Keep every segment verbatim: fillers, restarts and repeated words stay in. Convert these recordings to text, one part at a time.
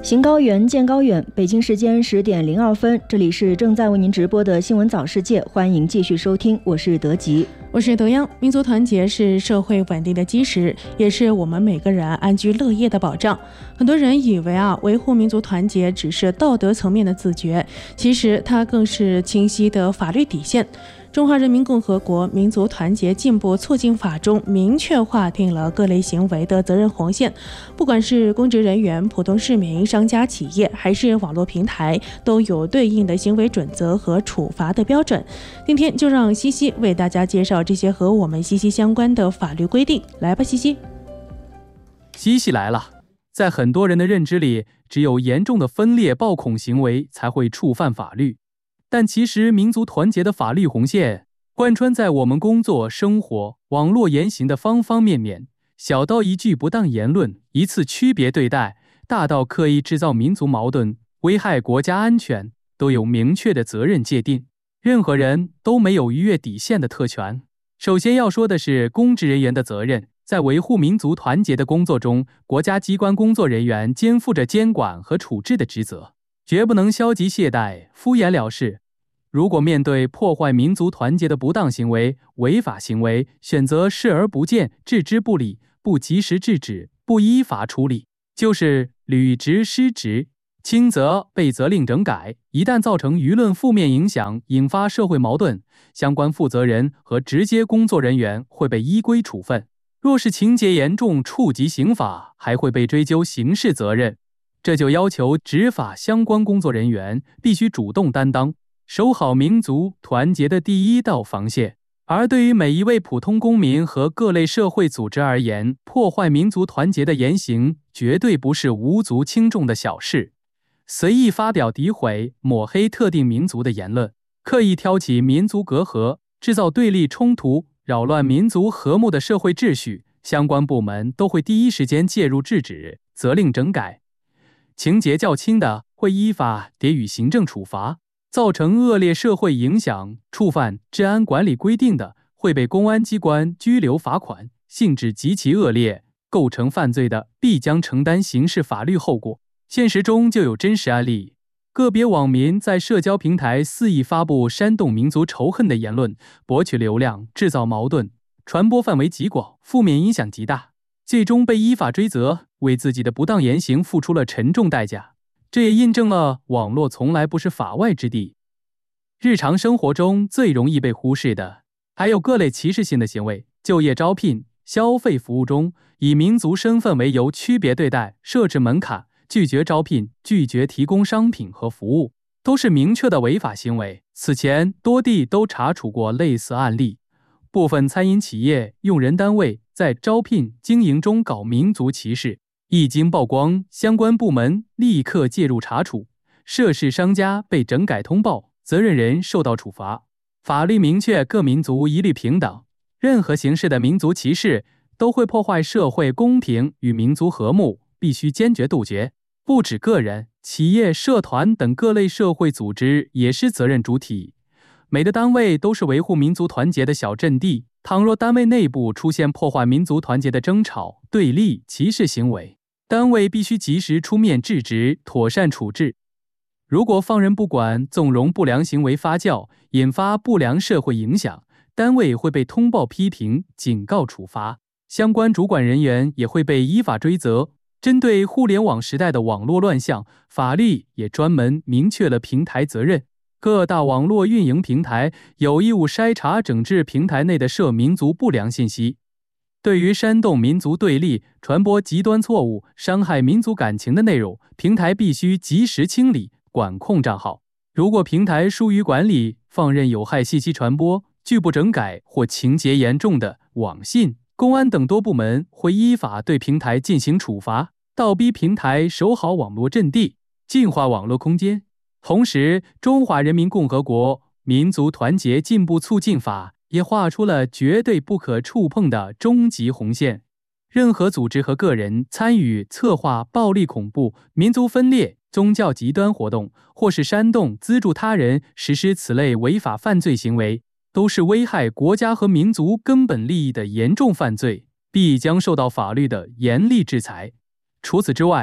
行高远，见高远。北京时间十点零二分，这里是正在为您直播的新闻早世界，欢迎继续收听，我是德吉， 我是德央。民族团结是社会稳定的基石，也是我们每个人安居乐业的保障。很多人以为啊，维护民族团结只是道德层面的自觉，其实它更是清晰的法律底线。中华人民共和国民族团结进步促进法中明确划定了各类行为的责任红线，不管是公职人员、普通市民、商家、企业，还是网络平台，都有对应的行为准则和处罚的标准。今天就让西西为大家介绍这些和我们息息相关的法律规定。来吧，西西。 西西来了。在很多人的认知里，只有严重的分裂暴恐行为才会触犯法律。但其实民族团结的法律红线贯穿在我们工作、生活、网络言行的方方面面，小到一句不当言论、一次区别对待，大到刻意制造民族矛盾、危害国家安全，都有明确的责任界定。任何人都没有逾越底线的特权。首先要说的是公职人员的责任。在维护民族团结的工作中，国家机关工作人员肩负着监管和处置的职责，绝不能消极懈怠、敷衍了事。如果面对破坏民族团结的不当行为、违法行为，选择视而不见、置之不理，不及时制止、不依法处理，就是履职失职，轻则被责令整改。一旦造成舆论负面影响，引发社会矛盾，相关负责人和直接工作人员会被依规处分。若是情节严重，触及刑法，还会被追究刑事责任。这就要求执法相关工作人员必须主动担当，守好民族团结的第一道防线。而对于每一位普通公民和各类社会组织而言，破坏民族团结的言行绝对不是无足轻重的小事。随意发表诋毁、抹黑特定民族的言论，刻意挑起民族隔阂，制造对立冲突，扰乱民族和睦的社会秩序，相关部门都会第一时间介入制止，责令整改。情节较轻的，会依法给予行政处罚；造成恶劣社会影响、触犯治安管理规定的，会被公安机关拘留罚款；性质极其恶劣、构成犯罪的，必将承担刑事法律后果。现实中就有真实案例。个别网民在社交平台肆意发布煽动民族仇恨的言论，博取流量，制造矛盾，传播范围极广，负面影响极大，最终被依法追责，为自己的不当言行付出了沉重代价。这也印证了网络从来不是法外之地。日常生活中最容易被忽视的，还有各类歧视性的行为。就业招聘、消费服务中，以民族身份为由区别对待、设置门槛、拒绝招聘、拒绝提供商品和服务，都是明确的违法行为。此前多地都查处过类似案例，部分餐饮企业、用人单位在招聘经营中搞民族歧视，一经曝光，相关部门立刻介入查处，涉事商家被整改通报，责任人受到处罚。法律明确各民族一律平等，任何形式的民族歧视都会破坏社会公平与民族和睦，必须坚决杜绝。不止个人、企业、社团等各类社会组织也是责任主体。每个单位都是维护民族团结的小阵地，倘若单位内部出现破坏民族团结的争吵、对立、歧视行为，单位必须及时出面制止，妥善处置。如果放任不管，纵容不良行为发酵，引发不良社会影响，单位会被通报批评、警告处罚，相关主管人员也会被依法追责。针对互联网时代的网络乱象，法律也专门明确了平台责任。各大网络运营平台有义务筛查整治平台内的涉民族不良信息。对于煽动民族对立、传播极端错误、伤害民族感情的内容，平台必须及时清理、管控账号。如果平台疏于管理，放任有害信息传播，拒不整改或情节严重的，网信、公安等多部门会依法对平台进行处罚，倒逼平台守好网络阵地，净化网络空间。同时，中华人民共和国民族团结进步促进法也画出了绝对不可触碰的终极红线。任何组织和个人参与策划暴力恐怖、民族分裂、宗教极端活动，或是煽动、资助他人实施此类违法犯罪行为，都是危害国家和民族根本利益的严重犯罪，必将受到法律的严厉制裁。除此之外，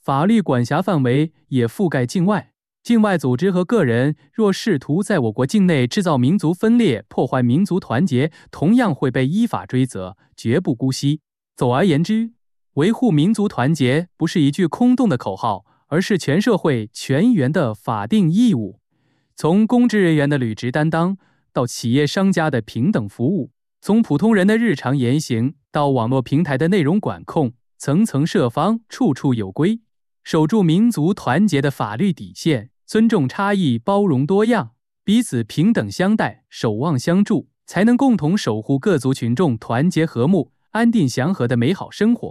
法律管辖范围也覆盖境外。境外组织和个人若试图在我国境内制造民族分裂、破坏民族团结，同样会被依法追责，绝不姑息。总而言之，维护民族团结不是一句空洞的口号，而是全社会全员的法定义务。从公职人员的履职担当，到企业商家的平等服务，从普通人的日常言行到网络平台的内容管控，层层设防，处处有规，守住民族团结的法律底线，尊重差异，包容多样，彼此平等相待，守望相助，才能共同守护各族群众团结和睦、安定祥和的美好生活。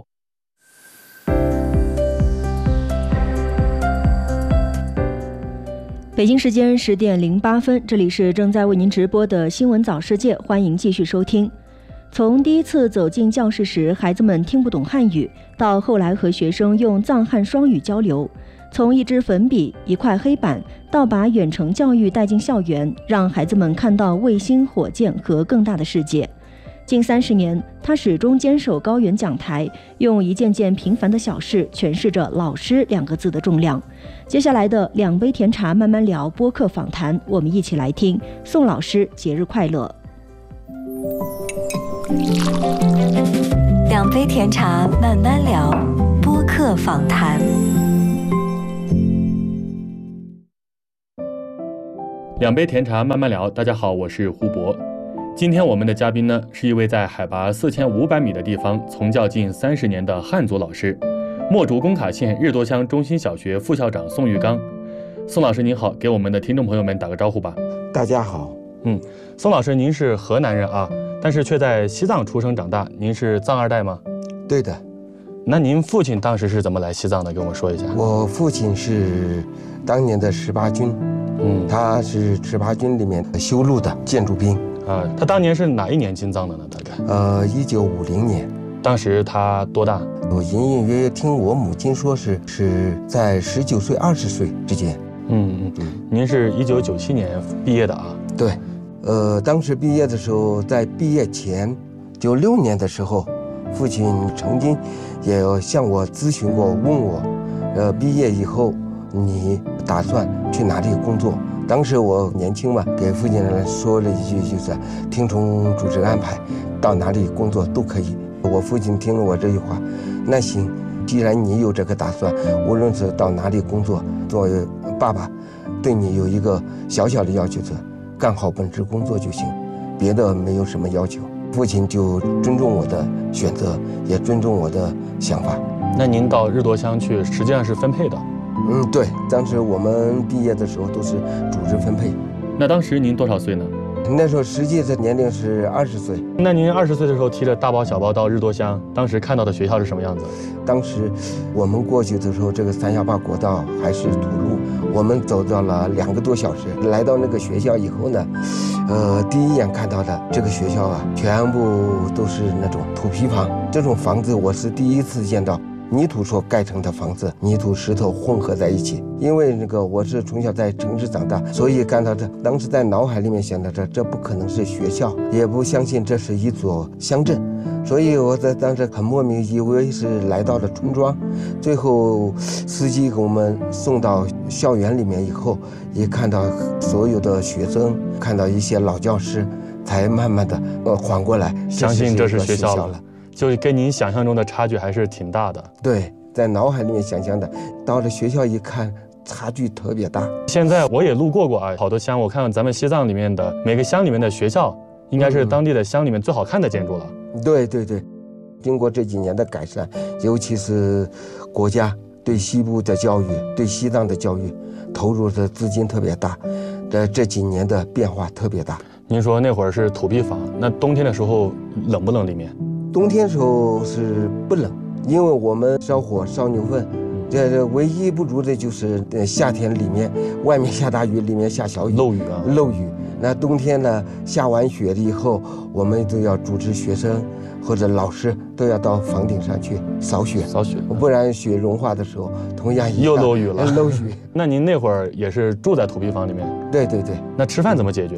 北京时间十点零八分，这里是正在为您直播的新闻早世界，欢迎继续收听。从第一次走进教室时，孩子们听不懂汉语，到后来和学生用藏汉双语交流，从一支粉笔、一块黑板，到把远程教育带进校园，让孩子们看到卫星、火箭和更大的世界。近三十年，他始终坚守高原讲台，用一件件平凡的小事诠释着老师两个字的重量。接下来的两杯甜茶慢慢聊播客访谈，我们一起来听宋老师节日快乐。 两杯甜茶慢慢聊播客访谈。 两杯甜茶慢慢聊，大家好，我是胡博。今天我们的嘉宾呢，是一位在海拔四千五百米的地方从教近三十年的汉族老师，墨竹工卡县日多乡中心小学副校长宋玉刚。宋老师您好，给我们的听众朋友们打个招呼吧。 大家好。 嗯，宋老师您是河南人啊，但是却在西藏出生长大，您是藏二代吗？ 对的。 那您父亲当时是怎么来西藏的？给我们说一下。 我父亲是当年的十八军，嗯，他是十八军里面修路的建筑兵。 啊，他当年是哪一年进藏的呢？大概呃，一九五零年。 当时他多大？ 我隐隐约约听我母亲说是是在十九岁、二十岁之间。 嗯嗯嗯。您是一九九七年毕业的啊？ 对，呃，当时毕业的时候，在毕业前九六年的时候，父亲曾经也向我咨询过，问我，呃，毕业以后你打算去哪里工作？当时我年轻嘛，给父亲说了一句，就是听从组织安排，到哪里工作都可以。我父亲听了我这句话，那行，既然你有这个打算，无论是到哪里工作，作为爸爸，对你有一个小小的要求，是干好本职工作就行，别的没有什么要求。父亲就尊重我的选择，也尊重我的想法。 那您到日多乡去，实际上是分配的。 嗯，对，当时我们毕业的时候都是组织分配。 那当时您多少岁呢？ 那时候实际的年龄是二十岁。 那您二十岁的时候提着大包小包到日多乡，当时看到的学校是什么样子？ 当时我们过去的时候，这个三幺八国道还是土路，我们走到了两个多小时。来到那个学校以后呢，呃，第一眼看到的这个学校啊，全部都是那种土坯房，这种房子我是第一次见到。泥土所盖成的房子，泥土石头混合在一起。因为那个我是从小在城市长大，所以看到这，当时在脑海里面想到这，这不可能是学校，也不相信这是一座乡镇，所以我在当时很莫名，以为是来到了村庄。最后司机给我们送到校园里面以后，也看到所有的学生，看到一些老教师，才慢慢的呃缓过来， 相信这是学校了。 了。 就跟您想象中的差距还是挺大的。 对，在脑海里面想象的，到了学校一看，差距特别大。 现在我也路过过啊，好多乡，我看咱们西藏里面的每个乡里面的学校，应该是当地的乡里面最好看的建筑了。 嗯、对对对，经过这几年的改善，尤其是国家对西部的教育、对西藏的教育投入的资金特别大，这这几年的变化特别大。 您说那会儿是土坯房，那冬天的时候冷不冷里面？ 冬天时候是不冷，因为我们烧火烧牛粪，这这唯一不足的就是夏天里面外面下大雨，里面下小雨， 漏雨啊， 漏雨。那冬天呢，下完雪了以后，我们都要组织学生或者老师都要到房顶上去扫雪， 扫雪， 不然雪融化的时候，同样又漏雨了， 漏雨。 那您那会儿也是住在土坯房里面？ 对对对。 那吃饭怎么解决？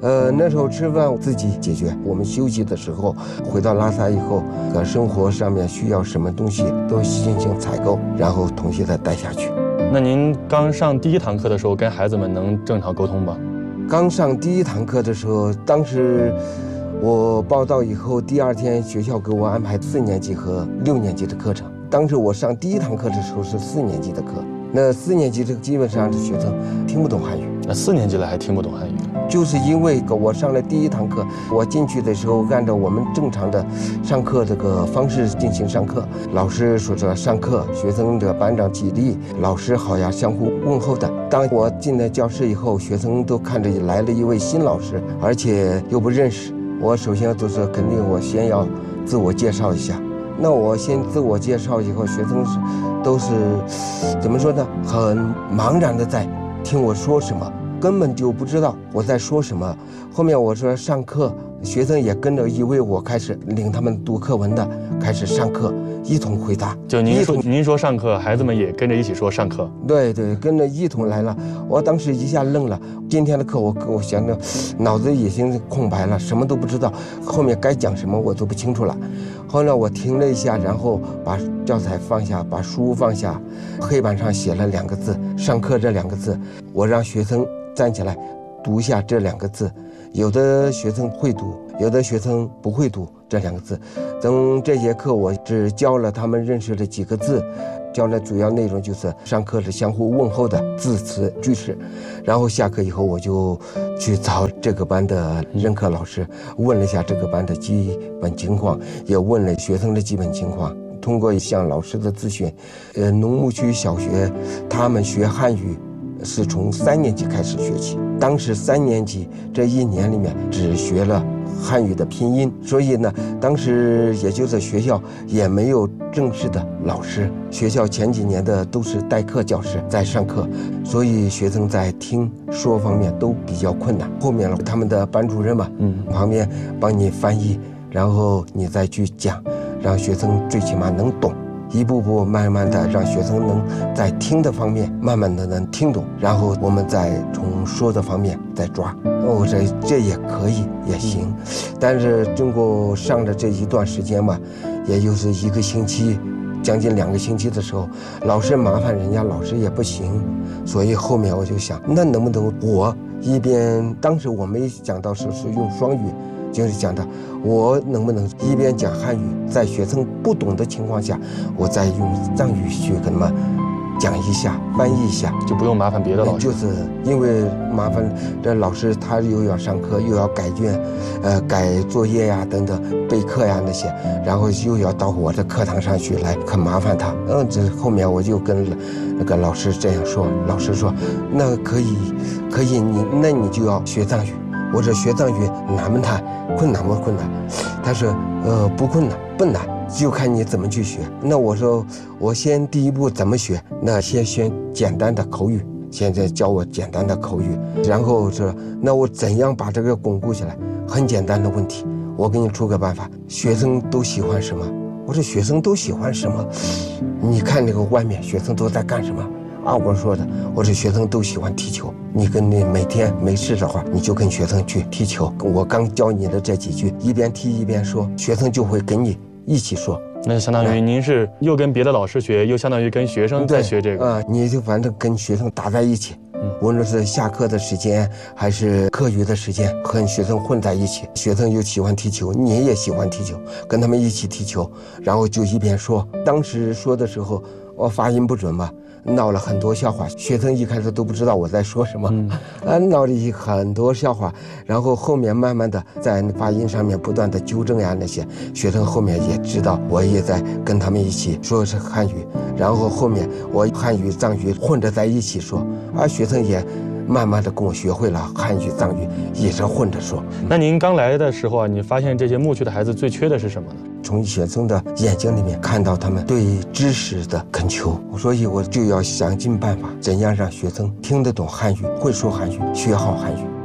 呃，那时候吃饭自己解决，我们休息的时候回到拉萨以后，呃，生活上面需要什么东西都进行采购，然后同学再带下去。 那您刚上第一堂课的时候，跟孩子们能正常沟通吗？ 刚上第一堂课的时候，当时我报到以后，第二天学校给我安排四年级和六年级的课程。当时我上第一堂课的时候是四年级的课，那四年级这个基本上的学生听不懂汉语。 那四年级了还听不懂汉语？ 就是因为我上了第一堂课，我进去的时候按照我们正常的上课这个方式进行上课，老师说着上课，学生的班长起立，老师好呀，相互问候的。当我进了教室以后，学生都看着来了一位新老师，而且又不认识我，首先都是肯定我先要自我介绍一下。那我先自我介绍以后，学生是都是怎么说呢？很茫然的在听我说什么。根本就不知道我在说什么。后面我说上课，学生也跟着以为我开始领他们读课文的，开始上课，一同回答。 就您说您说上课，孩子们也跟着一起说上课。 对对，跟着一同来了。我当时一下愣了，今天的课我我想着，脑子已经空白了，什么都不知道，后面该讲什么我都不清楚了。后来我停了一下，然后把教材放下，把书放下，黑板上写了两个字“上课”这两个字，我让学生站起来读一下这两个字，有的学生会读，有的学生不会读这两个字。等这节课我只教了他们认识了几个字，教的主要内容就是上课是相互问候的字词句式。然后下课以后我就去找这个班的任课老师，问了一下这个班的基本情况，也问了学生的基本情况。通过向老师的咨询，呃，农牧区小学他们学汉语是从三年级开始学起，当时三年级这一年里面只学了汉语的拼音，所以呢，当时也就是学校也没有正式的老师，学校前几年的都是代课教师在上课，所以学生在听说方面都比较困难。后面他们的班主任嘛，嗯，旁边帮你翻译，然后你再去讲，让学生最起码能懂。一步步慢慢的让学生能在听的方面慢慢的能听懂，然后我们再从说的方面再抓。哦，这这也可以也行，但是经过上的这一段时间嘛，也就是一个星期，将近两个星期的时候，老师麻烦人家，老师也不行，所以后面我就想，那能不能我一边，当时我没想到是是用双语。就是讲的，我能不能一边讲汉语，在学生不懂的情况下，我再用藏语去跟他们讲一下，翻译一下， 就不用麻烦别的老师。 就是因为麻烦这老师他又要上课，又要改卷，呃，改作业呀等等，备课呀那些，然后又要到我的课堂上去来，很麻烦他。嗯，这后面我就跟那个老师这样说，老师说，那可以，可以，你那你就要学藏语。我说学藏语难不难？困难不困难？他说，呃，不困难，不难，就看你怎么去学。那我说，我先第一步怎么学？那先学简单的口语，现在教我简单的口语。然后说，那我怎样把这个巩固起来？很简单的问题，我给你出个办法。学生都喜欢什么？我说学生都喜欢什么？你看那个外面学生都在干什么？啊，我说的，我说学生都喜欢踢球，你跟你每天没事的话，你就跟学生去踢球。我刚教你的这几句，一边踢一边说，学生就会跟你一起说。 那相当于您是又跟别的老师学，又相当于跟学生在学这个啊、呃，你就反正跟学生打在一起，嗯，无论是下课的时间还是课余的时间，和学生混在一起。学生又喜欢踢球，你也喜欢踢球，跟他们一起踢球，然后就一边说。当时说的时候，我发音不准嘛。闹了很多笑话，学生一开始都不知道我在说什么，嗯、啊，闹了很多笑话，然后后面慢慢的在发音上面不断的纠正呀，那些学生后面也知道我也在跟他们一起说是汉语，然后后面我汉语藏语混着在一起说，啊，学生也慢慢的跟我学会了汉语藏语，也是混着说。 那您刚来的时候啊，你发现这些牧区的孩子最缺的是什么呢？ 从学生的眼睛里面看到他们对知识的恳求，所以我就要想尽办法，怎样让学生听得懂汉语，会说汉语，学好汉语。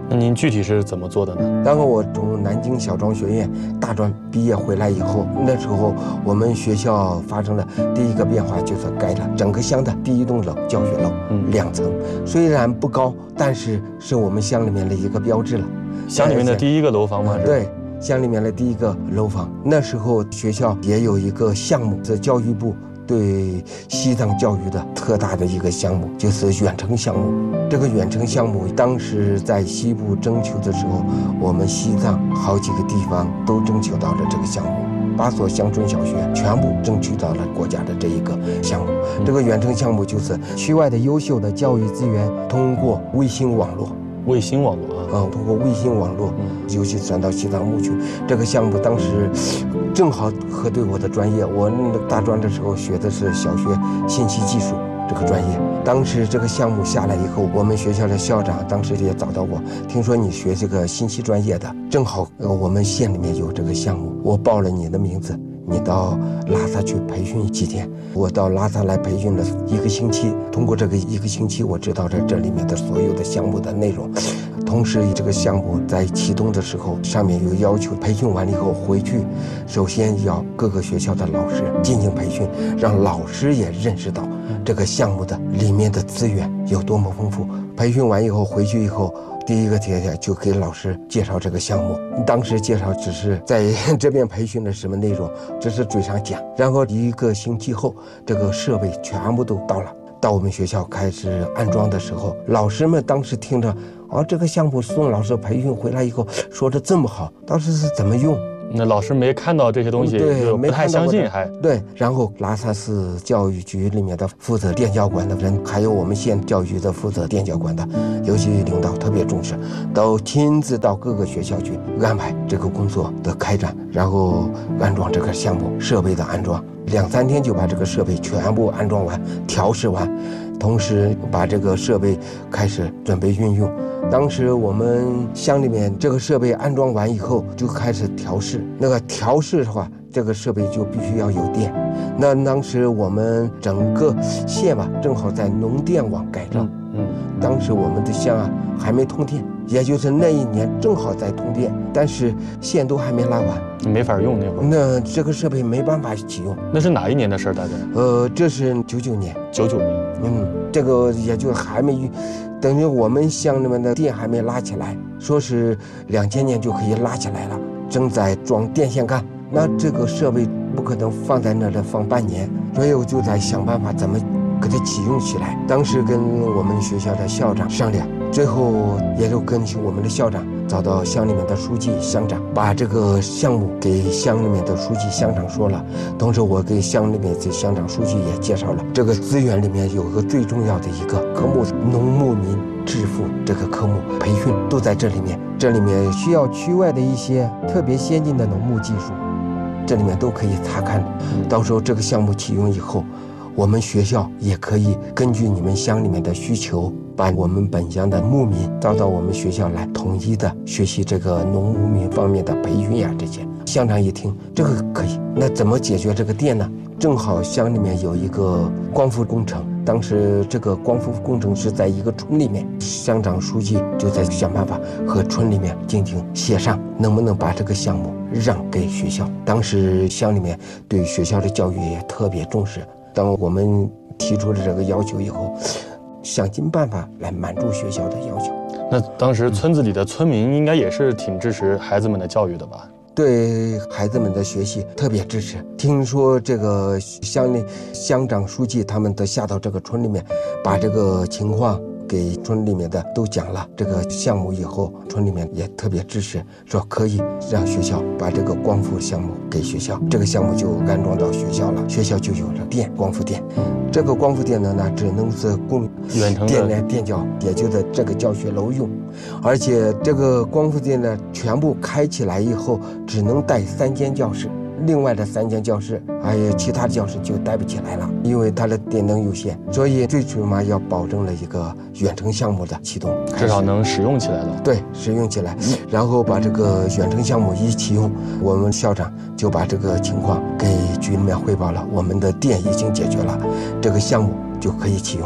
那您具体是怎么做的呢？ 然后我从南京小庄学院大专毕业回来以后，那时候我们学校发生了第一个变化，就是盖了整个乡的第一栋楼教学楼，嗯，两层，虽然不高，但是是我们乡里面的一个标志了。 乡里面的第一个楼房吗？ 对，乡里面的第一个楼房。那时候学校也有一个项目，是教育部对西藏教育的特大的一个项目，就是远程项目。这个远程项目当时在西部征求的时候，我们西藏好几个地方都征求到了这个项目，八所乡村小学全部争取到了国家的这一个项目。这个远程项目就是区外的优秀的教育资源通过卫星网络。 卫星网络啊， 嗯，通过卫星网络，尤其传到西藏牧区。这个项目当时正好核对我的专业，我大专的时候学的是小学信息技术这个专业。当时这个项目下来以后，我们学校的校长当时也找到我，听说你学这个信息专业的，正好呃我们县里面有这个项目，我报了你的名字。你到拉萨去培训几天？我到拉萨来培训了一个星期，通过这个一个星期，我知道了这里面的所有的项目的内容。同时，这个项目在启动的时候，上面有要求，培训完了以后回去，首先要各个学校的老师进行培训，让老师也认识到这个项目的里面的资源有多么丰富。培训完以后回去以后，第一个节点就给老师介绍这个项目。当时介绍只是在这边培训的什么内容，只是嘴上讲。然后一个星期后，这个设备全部都到了。到我们学校开始安装的时候，老师们当时听着，哦，这个项目宋老师培训回来以后说的这么好，当时是怎么用？ 那老师没看到这些东西， 对， 不太相信还， 还对。然后拉萨市教育局里面的负责电教馆的人，还有我们县教育局的负责电教馆的，尤其领导特别重视，都亲自到各个学校去安排这个工作的开展，然后安装这个项目设备的安装，两三天就把这个设备全部安装完、调试完，同时把这个设备开始准备运用。当时我们乡里面这个设备安装完以后，就开始调试。那个调试的话，这个设备就必须要有电。那当时我们整个县吧，正好在农电网改造。嗯，当时我们的乡啊还没通电，也就是那一年正好在通电，但是线都还没拉完， 没法用那会儿。 那这个设备没办法启用。 那是哪一年的事儿？大概？ 呃，这是九九年。 九九年。 嗯，这个也就还没。等于我们乡里面的电还没拉起来，说是两千年就可以拉起来了，正在装电线杆。那这个设备不可能放在那儿放半年，所以我就在想办法怎么给它启用起来。当时跟我们学校的校长商量，最后也就跟我们的校长找到乡里面的书记、乡长，把这个项目给乡里面的书记、乡长说了。同时，我给乡里面的乡长、书记也介绍了这个资源里面有个最重要的一个科目——农牧民致富这个科目培训都在这里面。这里面需要区外的一些特别先进的农牧技术，这里面都可以查看。到时候这个项目启用以后，我们学校也可以根据你们乡里面的需求，把我们本乡的牧民招到我们学校来，统一的学习这个农牧民方面的培训呀，这些。乡长一听这个可以，那怎么解决这个电呢？正好乡里面有一个光伏工程，当时这个光伏工程是在一个村里面，乡长书记就在想办法和村里面进行协商，能不能把这个项目让给学校。当时乡里面对学校的教育也特别重视，当我们提出了这个要求以后，想尽办法来满足学校的要求。 那当时村子里的村民应该也是挺支持孩子们的教育的吧？ 对孩子们的学习特别支持。听说这个乡里乡长、书记他们都下到这个村里面，把这个情况给村里面的都讲了这个项目以后，村里面也特别支持，说可以让学校把这个光伏项目给学校。这个项目就安装到学校了，学校就有了电，光伏电。这个光伏电呢，呢只能是供远程电来电教，也就在这个教学楼用。而且这个光伏电呢，全部开起来以后，只能带三间教室。另外的三间教室还有其他的教室就带不起来了，因为它的电能有限，所以最起码要保证了一个远程项目的启动， 至少能使用起来了。 对，使用起来，然后把这个远程项目一启用，我们校长就把这个情况给局里面汇报了，我们的电已经解决了，这个项目就可以启用了。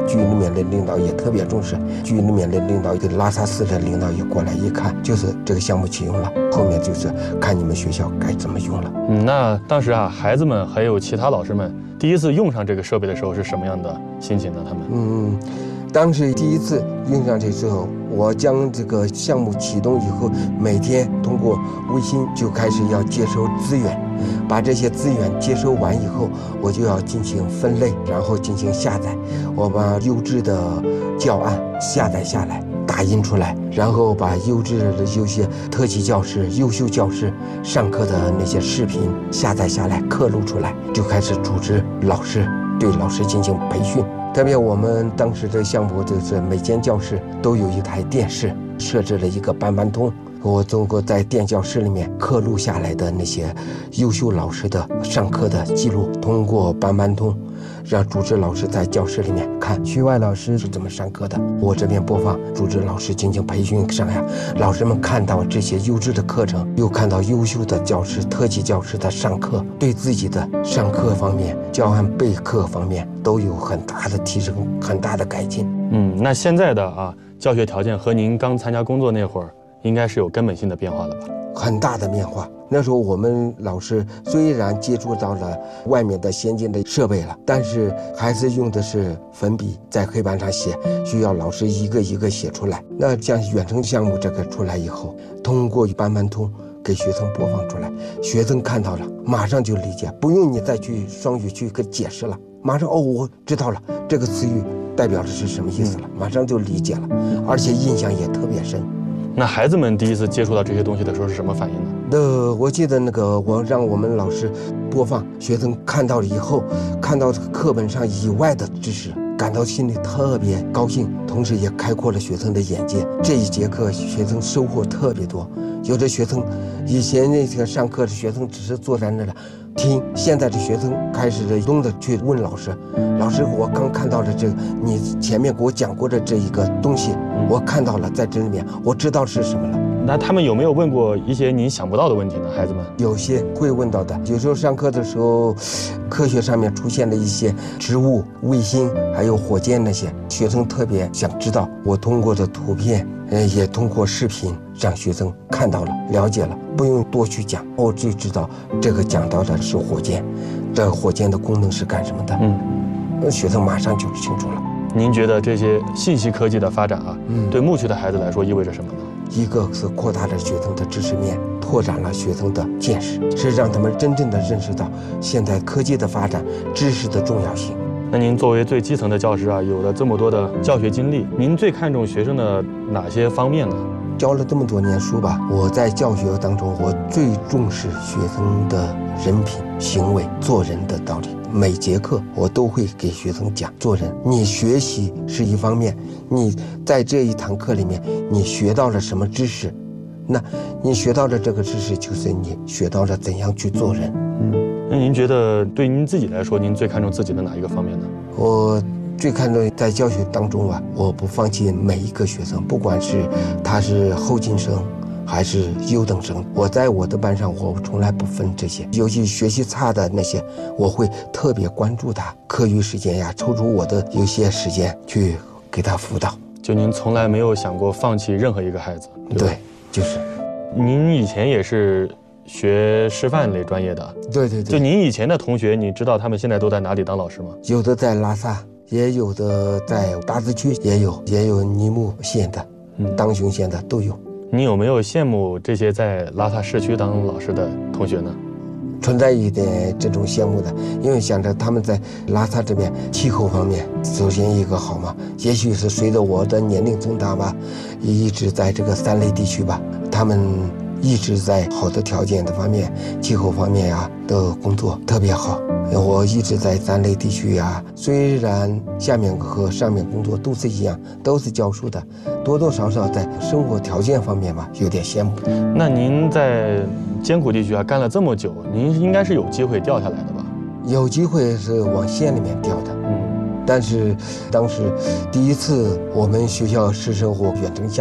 局里面的领导也特别重视，局里面的领导跟拉萨市的领导也过来一看，就是这个项目启用了，后面就是看你们学校该怎么用了。 嗯，那当时啊，孩子们还有其他老师们第一次用上这个设备的时候是什么样的心情呢？他们嗯。当时第一次用上这时候，我将这个项目启动以后，每天通过微信就开始要接收资源，把这些资源接收完以后，我就要进行分类，然后进行下载。我把优质的教案下载下来，打印出来，然后把优质的有些特级教师、优秀教师上课的那些视频下载下来，刻录出来，就开始组织老师对老师进行培训。特别我们当时的项目就是每间教室都有一台电视，设置了一个班班通。我通过在电教室里面刻录下来的那些优秀老师的上课的记录，通过班班通，让主持老师在教室里面看区外老师是怎么上课的，我这边播放，主持老师进行培训上呀。老师们看到这些优质的课程，又看到优秀的教师、特级教师的上课，对自己的上课方面、教案备课方面都有很大的提升、很大的改进。 嗯，那现在的啊教学条件和您刚参加工作那会儿应该是有根本性的变化了吧？ 很大的变化。那时候我们老师虽然接触到了外面的先进的设备了，但是还是用的是粉笔在黑板上写，需要老师一个一个写出来。那像远程项目这个出来以后，通过班班通给学生播放出来，学生看到了马上就理解，不用你再去双语去跟解释了，马上哦我知道了这个词语代表的是什么意思了，马上就理解了，而且印象也特别深。 那孩子们第一次接触到这些东西的时候是什么反应呢？ 那我记得那个我让我们老师播放，学生看到了以后，看到课本上以外的知识，感到心里特别高兴，同时也开阔了学生的眼界。这一节课学生收获特别多，有的学生以前那个上课的学生只是坐在那里听，现在的学生开始主动的去问老师，老师我刚看到了这个你前面给我讲过的这一个东西，我看到了在这里面，我知道是什么了。 那他们有没有问过一些您想不到的问题呢？孩子们有些会问到的，有时候上课的时候，科学上面出现了一些植物、卫星还有火箭那些，学生特别想知道。我通过的图片，呃，也通过视频让学生看到了、了解了，不用多去讲，我就知道这个讲到的是火箭，这个火箭的功能是干什么的。嗯，学生马上就清楚了。 您觉得这些信息科技的发展啊， 嗯， 对牧区的孩子来说意味着什么呢？ 一个是扩大了学生的知识面，拓展了学生的见识，是让他们真正的认识到现代科技的发展、知识的重要性。 那您作为最基层的教师啊，有了这么多的教学经历，您最看重学生的哪些方面呢？ 教了这么多年书吧，我在教学当中，我最重视学生的人品、行为、做人的道理。每节课我都会给学生讲做人。你学习是一方面，你在这一堂课里面，你学到了什么知识？那你学到的这个知识，就是你学到了怎样去做人。 嗯，那您觉得对您自己来说，您最看重自己的哪一个方面呢？ 我最看重在教学当中啊，我不放弃每一个学生，不管是他是后进生还是优等生，我在我的班上我从来不分这些，尤其学习差的那些，我会特别关注他，课余时间呀，抽出我的有些时间去给他辅导。 就您从来没有想过放弃任何一个孩子？ 对, 对，就是。 您以前也是学师范类专业的？ 对对对。 就您以前的同学，你知道他们现在都在哪里当老师吗？ 有的在拉萨，也有的在大自区，也有也有尼木县的，嗯，当雄县的都有。 你有没有羡慕这些在拉萨市区当老师的同学呢？ 存在一点这种羡慕的，因为想着他们在拉萨这边气候方面，首先一个好嘛，也许是随着我的年龄增大吧，一直在这个三类地区吧，他们一直在好的条件的方面，气候方面呀的工作特别好。我一直在三类地区呀，虽然下面和上面工作都是一样，都是教书的，多多少少在生活条件方面吧，有点羡慕。 那您在艰苦地区啊干了这么久，您应该是有机会调下来的吧？ 有机会是往县里面调的，嗯，但是当时第一次我们学校师生活远程项目，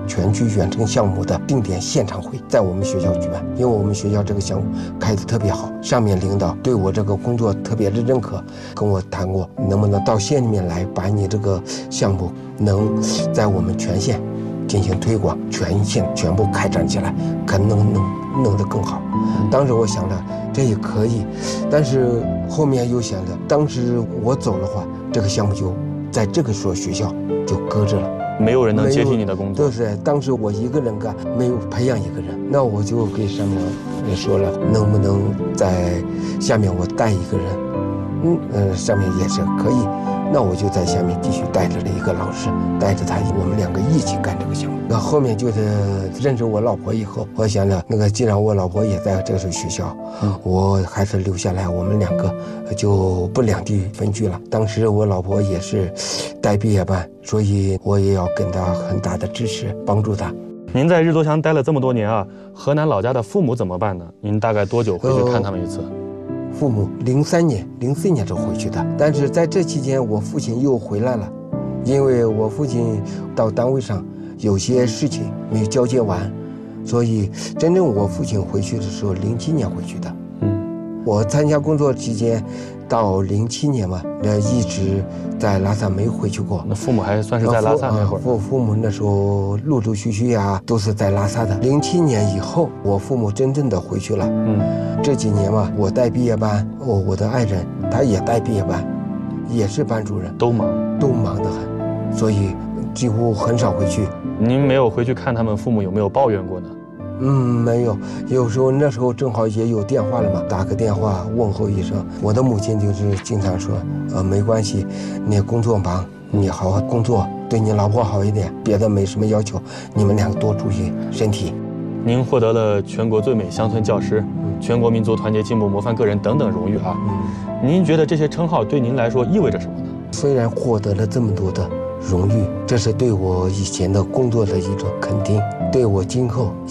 全区远程项目的定点现场会在我们学校举办，因为我们学校这个项目开得特别好，上面领导对我这个工作特别的认可，跟我谈过能不能到县里面来，把你这个项目能在我们全县进行推广，全县全部开展起来，可能能弄得更好。当时我想着这也可以，但是后面又想着，当时我走的话，这个项目就在这个所学校就搁着了， 没有人能接替你的工作。 对对，当时我一个人干，没有培养一个人，那我就给上面说了，能不能在下面我带一个人？嗯呃，上面也是可以。那我就在下面继续带着了一个老师，带着他，我们两个一起干这个项目。那后面就是认识我老婆以后，我想着那个既然我老婆也在这所学校，嗯，我还是留下来，我们两个就不两地分居了。当时我老婆也是带毕业班，所以我也要给她很大的支持，帮助她。 您在日多乡待了这么多年啊，河南老家的父母怎么办呢？您大概多久回去看他们一次？呃父母零三年、零四年就回去的，但是在这期间，我父亲又回来了，因为我父亲到单位上有些事情没有交接完，所以真正我父亲回去的时候，零七年回去的。嗯，我参加工作期间，到零七年嘛，那一直在拉萨没回去过。 那父母还算是在拉萨那会儿？ 父父母那时候陆陆续续呀，都是在拉萨的。零七年以后，我父母真正的回去了。嗯。这几年嘛，我带毕业班，哦，我的爱人他也带毕业班，也是班主任， 都忙， 都忙得很，所以几乎很少回去。 您没有回去看他们，父母有没有抱怨过呢？ 嗯，没有，有时候那时候正好也有电话了嘛，打个电话问候一声。我的母亲就是经常说，呃，没关系，你工作忙，你好好工作，对你老婆好一点，别的没什么要求，你们两个多注意身体。 您获得了全国最美乡村教师、全国民族团结进步模范个人等等荣誉啊！嗯，您觉得这些称号对您来说意味着什么呢？ 虽然获得了这么多的荣誉，这是对我以前的工作的一种肯定，对我今后